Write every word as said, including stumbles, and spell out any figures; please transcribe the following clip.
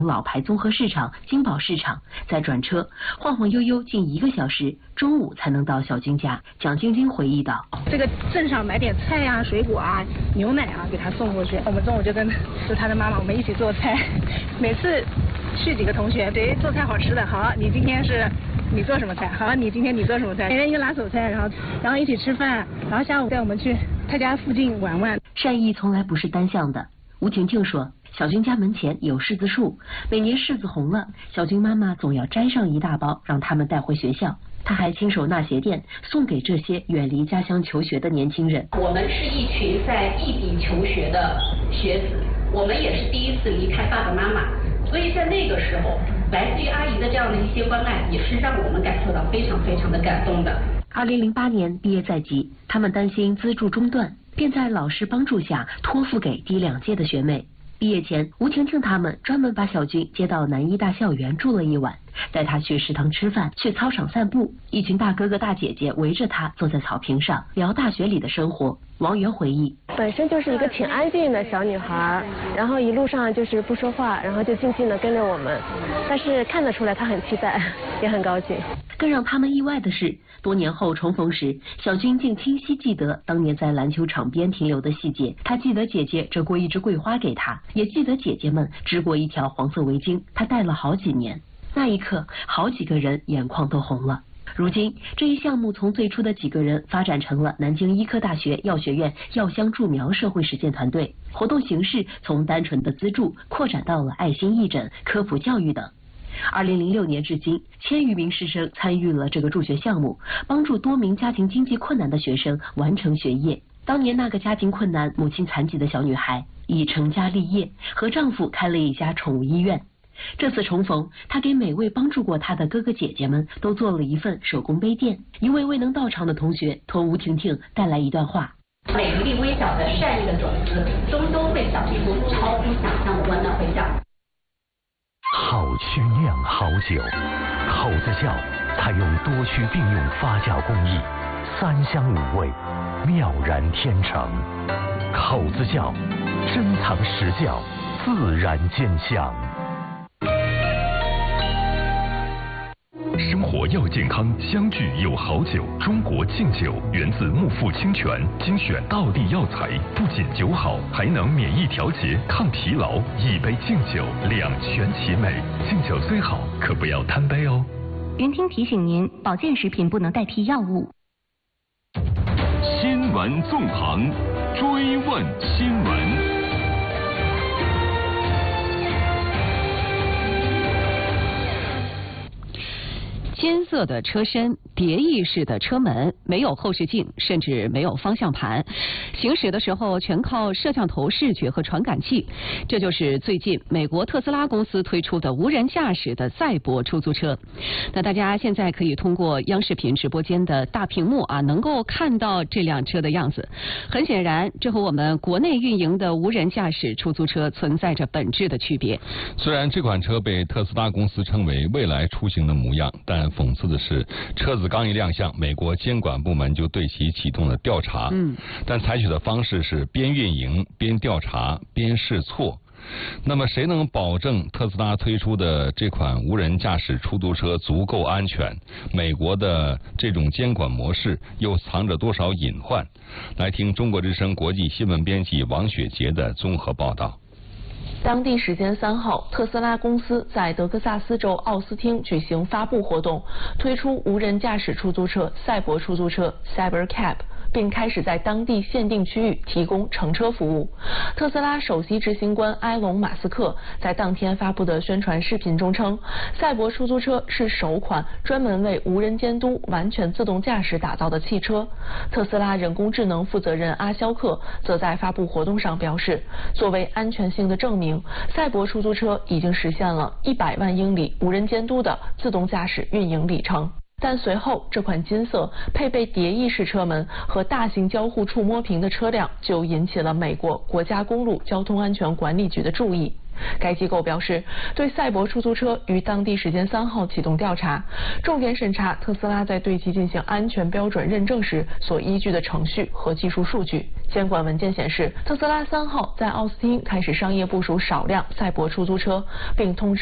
老牌综合市场金宝市场，再转车，晃晃悠悠近一个小时，中午才能到小军家。蒋晶晶回忆道：“ 这个镇上买点菜呀、啊、水果啊、牛奶啊，给他送过去。我们中午就跟就他的妈妈我们一起做菜，每次去几个同学，对，做菜好吃的，好，你今天是你做什么菜？好，你今天你做什么菜？每人一个拿手菜，然后然后一起吃饭，然后下午带我们去他家附近玩玩。 善意从来不是单向的。”吴婷婷说。小军家门前有柿子树，每年柿子红了，小军妈妈总要摘上一大包，让他们带回学校。她还亲手纳鞋垫，送给这些远离家乡求学的年轻人。 我们是一群在异地求学的学子，我们也是第一次离开爸爸妈妈，所以在那个时候，来自于阿姨的这样的一些关爱，也是让我们感受到非常非常的感动的。 二零零八年毕业在即，他们担心资助中断，便在老师帮助下托付给低两届的学妹。毕业前，吴婷婷他们专门把小军接到南医大校园住了一晚，带他去食堂吃饭，去操场散步。一群大哥哥大姐姐围着他坐在草坪上聊大学里的生活。王源回忆， 本身就是一个挺安静的小女孩，然后一路上就是不说话，然后就静静的跟着我们，但是看得出来她很期待，也很高兴。 更让他们意外的是，多年后重逢时，小军竟清晰记得当年在篮球场边停留的细节。他记得姐姐折过一枝桂花给他，也记得姐姐们织过一条黄色围巾，他戴了好几年。那一刻，好几个人眼眶都红了。如今，这一项目从最初的几个人发展成了南京医科大学药学院药香助苗社会实践团队。活动形式从单纯的资助扩展到了爱心义诊、科普教育等。二零零六年至今，千余名师生参与了这个助学项目，帮助多名家庭经济困难的学生完成学业。当年那个家境困难、母亲残疾的小女孩已成家立业，和丈夫开了一家宠物医院。这次重逢，她给每位帮助过她的哥哥姐姐们都做了一份手工杯垫。一位未能到场的同学托吴婷婷带来一段话： 每一粒微小的善意的种子，终究会长出超乎想象的温暖回响。 好曲酿好酒，口子窖采用多区并用发酵工艺，三香五味，妙然天成。口子窖，珍藏实窖，自然见香。 生活要健康，相聚有好酒。中国敬酒源自木富清泉，精选道地药材，不仅酒好，还能免疫调节、抗疲劳。一杯敬酒，两全其美。敬酒虽好，可不要贪杯哦。 云听提醒您，保健食品不能代替药物。 新闻纵横，追问新闻。 金色的车身，蝶翼式的车门，没有后视镜，甚至没有方向盘，行驶的时候全靠摄像头视觉和传感器。这就是最近美国特斯拉公司推出的无人驾驶的赛博出租车。那大家现在可以通过央视频直播间的大屏幕啊，能够看到这辆车的样子。很显然，这和我们国内运营的无人驾驶出租车存在着本质的区别。 虽然这款车被特斯拉公司称为未来出行的模样，但讽刺的是，车子刚一亮相，美国监管部门就对其启动了调查。嗯，但采取的方式是边运营边调查边试错。那么谁能保证特斯拉推出的这款无人驾驶出租车足够安全？美国的这种监管模式又藏着多少隐患？来听中国之声国际新闻编辑王雪杰的综合报道。 当地时间三号，特斯拉公司在德克萨斯州奥斯汀举行发布活动，推出无人驾驶出租车赛博出租车 Cybercab， 并开始在当地限定区域提供乘车服务。特斯拉首席执行官埃隆·马斯克在当天发布的宣传视频中称，赛博出租车是首款专门为无人监督、完全自动驾驶打造的汽车。特斯拉人工智能负责人阿肖克则在发布活动上表示，作为安全性的证明，赛博出租车已经实现了一百万英里无人监督的自动驾驶运营里程。但随后，这款金色配备蝶翼式车门和大型交互触摸屏的车辆就引起了美国国家公路交通安全管理局的注意。该机构表示，对赛博出租车于当地时间三号启动调查，重点审查特斯拉在对其进行安全标准认证时所依据的程序和技术数据。 监管文件显示，特斯拉三号在奥斯汀开始商业部署少量赛博出租车，并通知